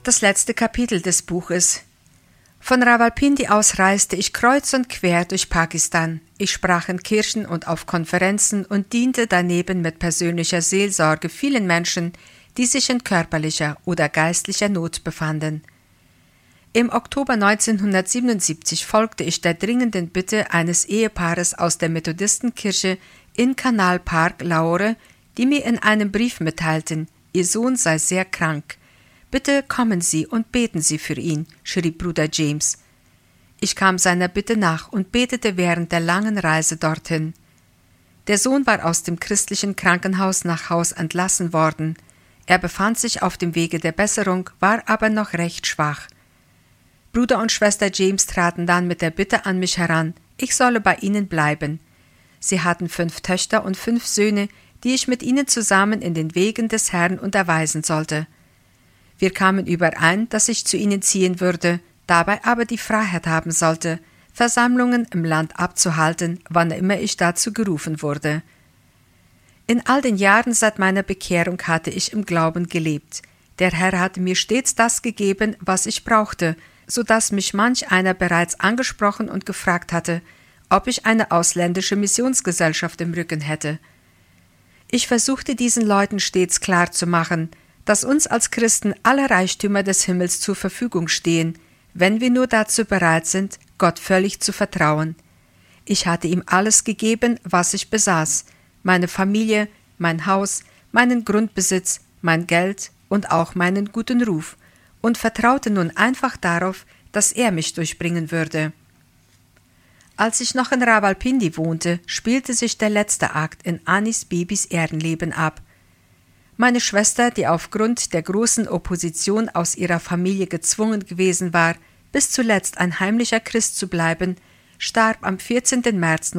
Das letzte Kapitel des Buches. Von Rawalpindi aus reiste ich kreuz und quer durch Pakistan. Ich sprach in Kirchen und auf Konferenzen und diente daneben mit persönlicher Seelsorge vielen Menschen, die sich in körperlicher oder geistlicher Not befanden. Im Oktober 1977 folgte ich der dringenden Bitte eines Ehepaares aus der Methodistenkirche in Canal Park, Lahore, die mir in einem Brief mitteilten, ihr Sohn sei sehr krank. »Bitte kommen Sie und beten Sie für ihn«, schrieb Bruder James. Ich kam seiner Bitte nach und betete während der langen Reise dorthin. Der Sohn war aus dem christlichen Krankenhaus nach Haus entlassen worden. Er befand sich auf dem Wege der Besserung, war aber noch recht schwach. Bruder und Schwester James traten dann mit der Bitte an mich heran, ich solle bei ihnen bleiben. Sie hatten 5 Töchter und 5 Söhne, die ich mit ihnen zusammen in den Wegen des Herrn unterweisen sollte. Wir kamen überein, dass ich zu ihnen ziehen würde, dabei aber die Freiheit haben sollte, Versammlungen im Land abzuhalten, wann immer ich dazu gerufen wurde. In all den Jahren seit meiner Bekehrung hatte ich im Glauben gelebt. Der Herr hatte mir stets das gegeben, was ich brauchte, so dass mich manch einer bereits angesprochen und gefragt hatte, ob ich eine ausländische Missionsgesellschaft im Rücken hätte. Ich versuchte diesen Leuten stets klarzumachen, dass uns als Christen alle Reichtümer des Himmels zur Verfügung stehen, wenn wir nur dazu bereit sind, Gott völlig zu vertrauen. Ich hatte ihm alles gegeben, was ich besaß, meine Familie, mein Haus, meinen Grundbesitz, mein Geld und auch meinen guten Ruf, und vertraute nun einfach darauf, dass er mich durchbringen würde. Als ich noch in Rawalpindi wohnte, spielte sich der letzte Akt in Anis Bibis Erdenleben ab. Meine Schwester, die aufgrund der großen Opposition aus ihrer Familie gezwungen gewesen war, bis zuletzt ein heimlicher Christ zu bleiben, starb am 14. März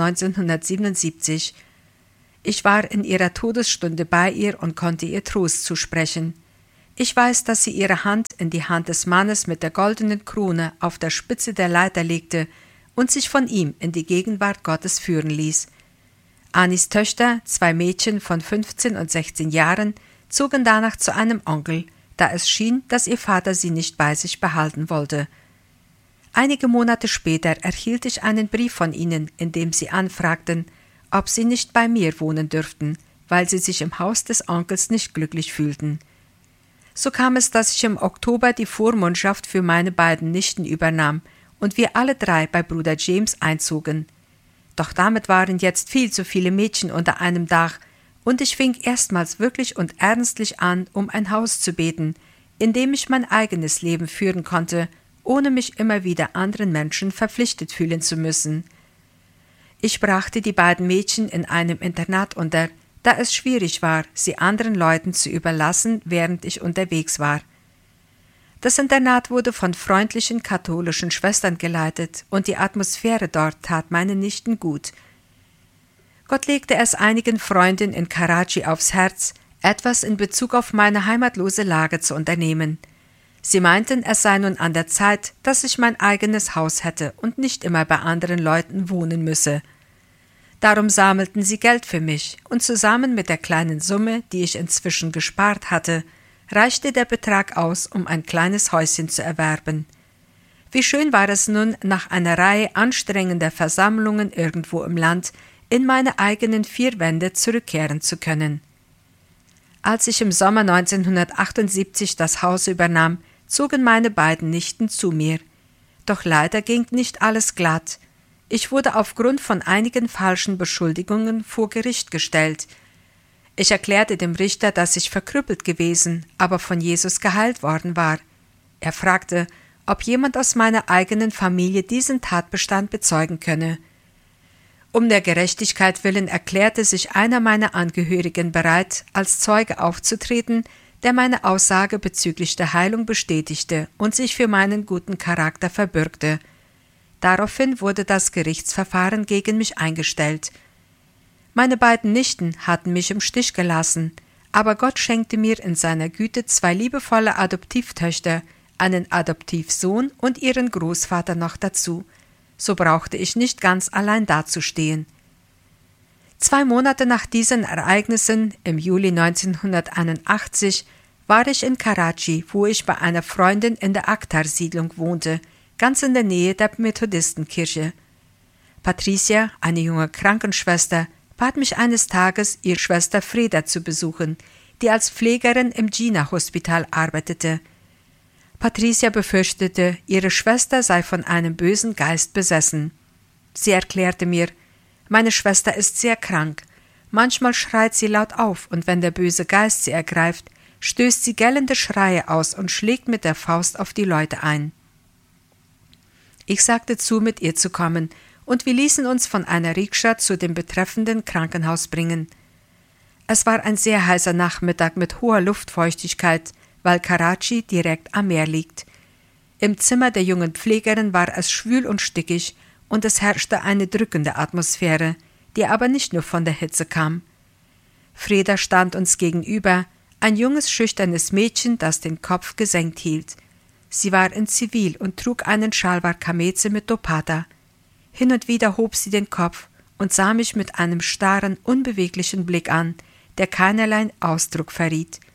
1977. Ich war in ihrer Todesstunde bei ihr und konnte ihr Trost zusprechen. Ich weiß, dass sie ihre Hand in die Hand des Mannes mit der goldenen Krone auf der Spitze der Leiter legte und sich von ihm in die Gegenwart Gottes führen ließ. Anis Töchter, 2 Mädchen von 15 und 16 Jahren, zogen danach zu einem Onkel, da es schien, dass ihr Vater sie nicht bei sich behalten wollte. Einige Monate später erhielt ich einen Brief von ihnen, in dem sie anfragten, ob sie nicht bei mir wohnen dürften, weil sie sich im Haus des Onkels nicht glücklich fühlten. So kam es, dass ich im Oktober die Vormundschaft für meine beiden Nichten übernahm und wir alle 3 bei Bruder James einzogen. Doch damit waren jetzt viel zu viele Mädchen unter einem Dach, und ich fing erstmals wirklich und ernstlich an, um ein Haus zu beten, in dem ich mein eigenes Leben führen konnte, ohne mich immer wieder anderen Menschen verpflichtet fühlen zu müssen. Ich brachte die beiden Mädchen in einem Internat unter, da es schwierig war, sie anderen Leuten zu überlassen, während ich unterwegs war. Das Internat wurde von freundlichen katholischen Schwestern geleitet, und die Atmosphäre dort tat meinen Nichten gut. Gott legte es einigen Freundinnen in Karachi aufs Herz, etwas in Bezug auf meine heimatlose Lage zu unternehmen. Sie meinten, es sei nun an der Zeit, dass ich mein eigenes Haus hätte und nicht immer bei anderen Leuten wohnen müsse. Darum sammelten sie Geld für mich, und zusammen mit der kleinen Summe, die ich inzwischen gespart hatte, reichte der Betrag aus, um ein kleines Häuschen zu erwerben. Wie schön war es nun, nach einer Reihe anstrengender Versammlungen irgendwo im Land in meine eigenen 4 Wände zurückkehren zu können. Als ich im Sommer 1978 das Haus übernahm, zogen meine beiden Nichten zu mir. Doch leider ging nicht alles glatt. Ich wurde aufgrund von einigen falschen Beschuldigungen vor Gericht gestellt. Ich erklärte dem Richter, dass ich verkrüppelt gewesen, aber von Jesus geheilt worden war. Er fragte, ob jemand aus meiner eigenen Familie diesen Tatbestand bezeugen könne. Um der Gerechtigkeit willen erklärte sich einer meiner Angehörigen bereit, als Zeuge aufzutreten, der meine Aussage bezüglich der Heilung bestätigte und sich für meinen guten Charakter verbürgte. Daraufhin wurde das Gerichtsverfahren gegen mich eingestellt. Meine beiden Nichten hatten mich im Stich gelassen, aber Gott schenkte mir in seiner Güte 2 liebevolle Adoptivtöchter, einen Adoptivsohn und ihren Großvater noch dazu. So brauchte ich nicht ganz allein dazustehen. 2 Monate nach diesen Ereignissen, im Juli 1981, war ich in Karachi, wo ich bei einer Freundin in der Akhtar-Siedlung wohnte, ganz in der Nähe der Methodistenkirche. Patricia, eine junge Krankenschwester, bat mich eines Tages, ihre Schwester Freda zu besuchen, die als Pflegerin im Jinnah-Hospital arbeitete. Patricia befürchtete, ihre Schwester sei von einem bösen Geist besessen. Sie erklärte mir, meine Schwester ist sehr krank. Manchmal schreit sie laut auf, und wenn der böse Geist sie ergreift, stößt sie gellende Schreie aus und schlägt mit der Faust auf die Leute ein. Ich sagte zu, mit ihr zu kommen, und wir ließen uns von einer Rikscha zu dem betreffenden Krankenhaus bringen. Es war ein sehr heißer Nachmittag mit hoher Luftfeuchtigkeit, weil Karachi direkt am Meer liegt. Im Zimmer der jungen Pflegerin war es schwül und stickig, und es herrschte eine drückende Atmosphäre, die aber nicht nur von der Hitze kam. Freda stand uns gegenüber, ein junges, schüchternes Mädchen, das den Kopf gesenkt hielt. Sie war in Zivil und trug einen Schalwar Kameze mit Dupatta. Hin und wieder hob sie den Kopf und sah mich mit einem starren, unbeweglichen Blick an, der keinerlei Ausdruck verriet.